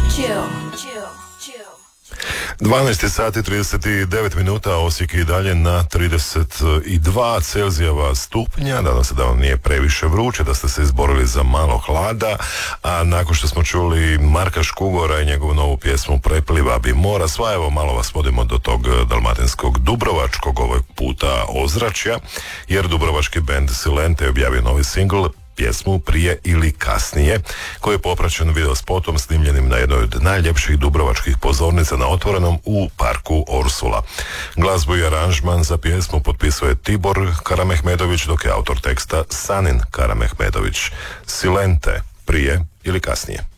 12 sati 39 minuta, Osijek i dalje na 32 Celzijeva stupnja. Nadam se da vam nije previše vruće, da ste se izborili za malo hlada, a nakon što smo čuli Marka Škugora i njegovu novu pjesmu Prepliva bi mora sva, evo malo vas vodimo do tog dalmatinskog dubrovačkog ovog puta ozračja, jer dubrovački bend Silente je objavio novi singl, pjesmu Prije ili kasnije, koji je popraćen video spotom snimljenim na jednoj od najljepših dubrovačkih pozornica na Otvorenom u parku Orsula. Glazbu i aranžman za pjesmu potpisuje Tibor Karamehmedović, dok je autor teksta Sanin Karamehmedović. Silente, prije ili kasnije.